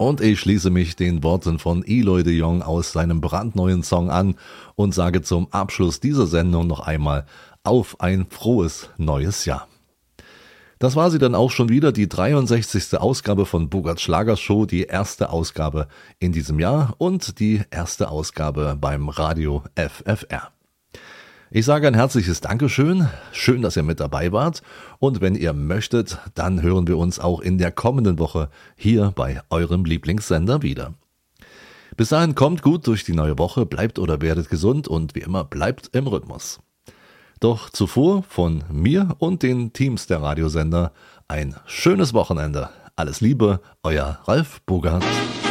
Und ich schließe mich den Worten von Eloy de Jong aus seinem brandneuen Song an und sage zum Abschluss dieser Sendung noch einmal auf ein frohes neues Jahr. Das war sie dann auch schon wieder, die 63. Ausgabe von Bogarts Schlagershow, die erste Ausgabe in diesem Jahr und die erste Ausgabe beim Radio FFR. Ich sage ein herzliches Dankeschön, schön, dass ihr mit dabei wart und wenn ihr möchtet, dann hören wir uns auch in der kommenden Woche hier bei eurem Lieblingssender wieder. Bis dahin kommt gut durch die neue Woche, bleibt oder werdet gesund und wie immer bleibt im Rhythmus. Doch zuvor von mir und den Teams der Radiosender ein schönes Wochenende. Alles Liebe, euer Ralf Bogart.